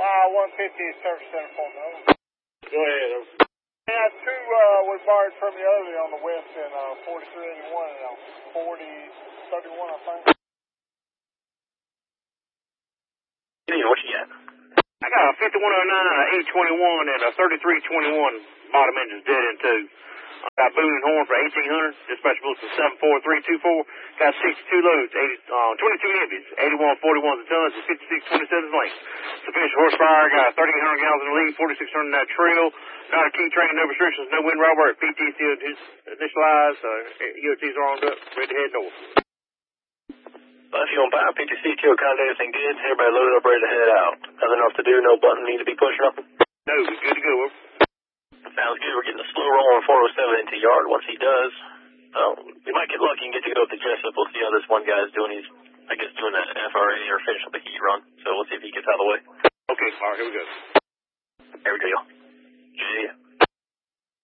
150 service center for me. Go ahead. I had two we borrowed from you earlier on the west in 4381 and 4031, I think. What you got? I got a 5109, a 821, and a 3321 bottom engines dead in two. I got Boone and Horn for 1800, dispatchable to 74324. Got 62 loads, 22 Heavies, 8141s a ton, and 5627s length. Sufficient horsepower, got 3,800 gallons in the lead, 4,600 in that trail. Not a key train, no restrictions, no wind robbery. PTC initialized, EOTs are armed up, ready to head north. Well, if you want to buy a PTC kill kind of anything good, everybody loaded up, ready to head out. Nothing else to do, no button need to be pushed up. No, we're good to go. Sounds good. We're getting a slow roll on 407 into yard. Once he does, we might get lucky and get to go with the Jessup. We'll see how this one guy's doing. He's, I guess, doing that FRA or finishing the heat run. So we'll see if he gets out of the way. Okay, all right, here we go. There we go.